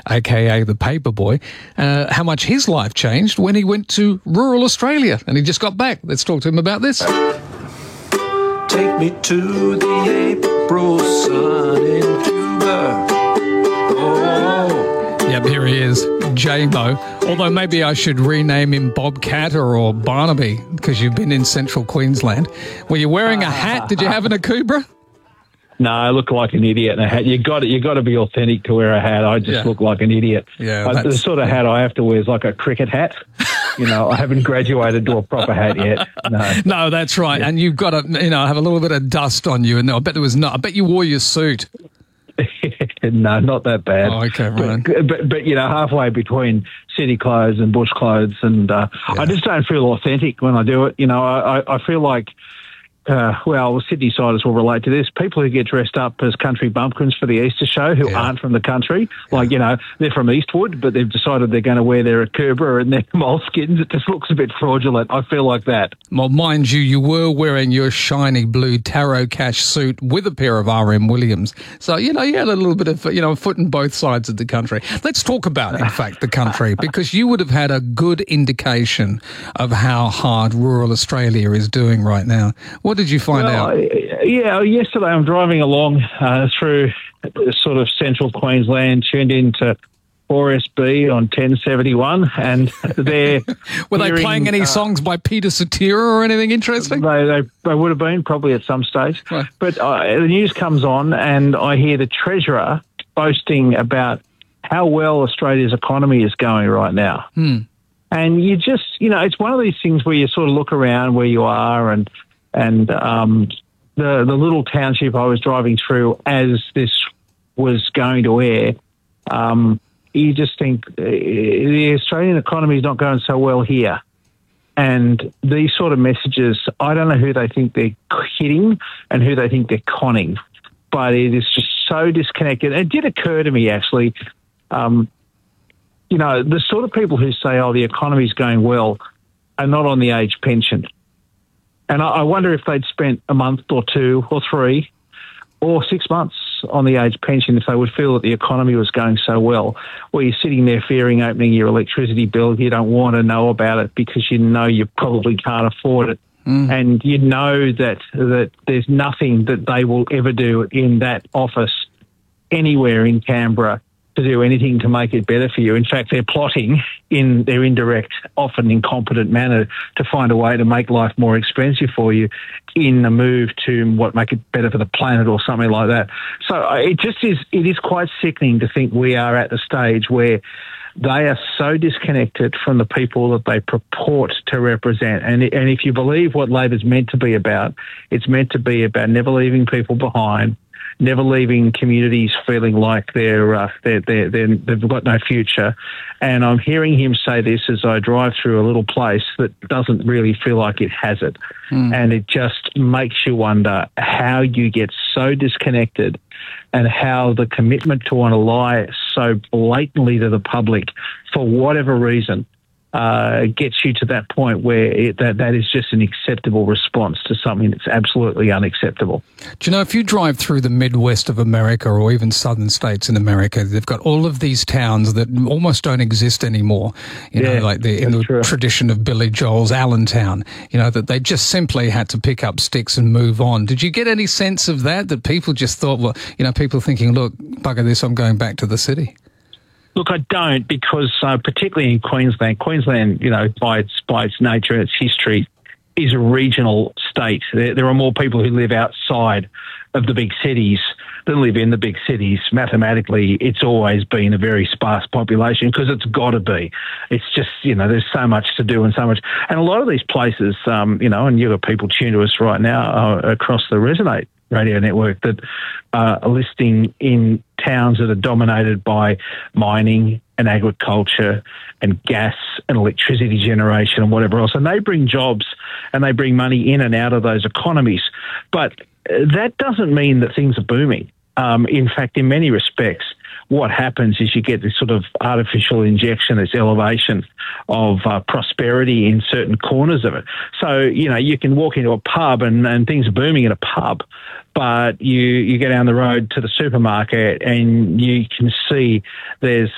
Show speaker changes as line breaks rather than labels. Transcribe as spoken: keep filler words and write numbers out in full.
aka the Paperboy, uh, how much his life changed when he went to rural Australia and he just got back. Let's talk to him about this.
Take me to the April sun in Cuba. Oh.
Yep, here he is, J-Mo. Although maybe I should rename him Bobcat or, or Barnaby because you've been in central Queensland. Were you wearing a hat? Did you have an Akubra?
No, I look like an idiot in a hat. You got You got to be authentic to wear a hat. I just
Yeah.
look like an idiot.
Yeah,
I, the
that's-
sort of hat I have to wear is like a cricket hat. You know, I haven't graduated to a proper hat yet. No.
No, that's right. And you've got to, you know, have a little bit of dust on you. And I bet there was not. I bet you wore your suit.
No, not that bad.
Oh, okay, right.
But, but, but, you know, halfway between city clothes and bush clothes. And uh,
Yeah.
I just don't feel authentic when I do it. You know, I, I, I feel like, uh, well, Sydney-siders will relate to this. People who get dressed up as country bumpkins for the Easter show who
Yeah.
aren't from the country, like, you know, they're from Eastwood, but they've decided they're going to wear their Akubra and their moleskins. It just looks a bit fraudulent. I feel like that.
Well, mind you, you were wearing your shiny blue Tarot Cash suit with a pair of R M Williams. So, you know, you had a little bit of, you know, a foot in both sides of the country. Let's talk about, in fact, the country, because you would have had a good indication of how hard rural Australia is doing right now. What did you find
Well,
out?
I- yeah, yesterday I'm driving along uh, through sort of central Queensland, tuned into four S B on ten seventy-one, and they're
Were they
hearing,
playing any
uh,
songs by Peter Cetera or anything interesting?
They, they, they would have been probably at some stage.
Right.
But uh, the news comes on and I hear the Treasurer boasting about how well Australia's economy is going right now.
Hmm.
And you just, you know, it's one of these things where you sort of look around where you are and, and um, the, the little township I was driving through as this was going to air, um, you just think uh, the Australian economy is not going so well here. And these sort of messages, I don't know who they think they're hitting and who they think they're conning, but it is just so disconnected. It did occur to me, actually, um, you know, the sort of people who say, oh, the economy's going well are not on the age pension. And I, I wonder if they'd spent a month or two or three or six months on the age pension if they would feel that the economy was going so well, where you're sitting there fearing opening your electricity bill, you don't want to know about it because you know you probably can't afford it. Mm. And you know that that there's nothing that they will ever do in that office anywhere in Canberra to do anything to make it better for you. In fact, they're plotting in their indirect, often incompetent manner to find a way to make life more expensive for you in a move to what make it better for the planet or something like that. So uh, it just is, it is quite sickening to think we are at the stage where they are so disconnected from the people that they purport to represent. And, and if you believe what Labor's meant to be about, it's meant to be about never leaving people behind, never leaving communities feeling like they're, uh, they're, they're, they're, they've got no future. And I'm hearing him say this as I drive through a little place that doesn't really feel like it has it. Mm. And it just makes you wonder how you get so disconnected and how the commitment to want to lie so blatantly to the public for whatever reason uh, gets you to that point where it, that, that is just an acceptable response to something that's absolutely unacceptable.
Do you know, if you drive through the Midwest of America or even southern states in America, they've got all of these towns that almost don't exist anymore. You
yeah,
know, like the, in the true. tradition of Billy Joel's Allentown, you know, that they just simply had to pick up sticks and move on. Did you get any sense of that, that people just thought, well, you know, people thinking, look, bugger this, I'm going back to the city?
Look, I don't, because uh, particularly in Queensland, Queensland, you know, by its by its nature and its history, is a regional state. There, there are more people who live outside of the big cities than live in the big cities. Mathematically, it's always been a very sparse population because it's got to be. It's just, you know, there's so much to do and so much. And a lot of these places, um, you know, and you've got people tuned to us right now uh, across the Resonate radio network that uh, are listing in towns that are dominated by mining and agriculture and gas and electricity generation and whatever else. And they bring jobs and they bring money in and out of those economies. But that doesn't mean that things are booming. Um, in fact, in many respects, what happens is you get this sort of artificial injection, this elevation of uh, prosperity in certain corners of it. So, you know, you can walk into a pub and, and things are booming in a pub, but you, you go down the road to the supermarket and you can see there's